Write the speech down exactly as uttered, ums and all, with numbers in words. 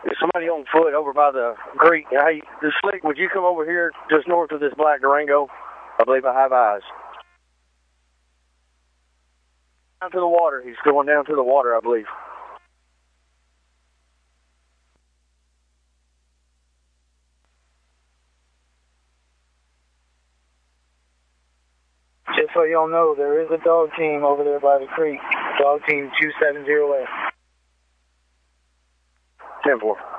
There's somebody on foot over by the creek. Hey, the Slick, would you come over here just north of this black Durango? I believe I have eyes. Down to the water. He's going down to the water, I believe. Just so y'all know, there is a dog team over there by the creek. Dog team two seven zero eight. ten four.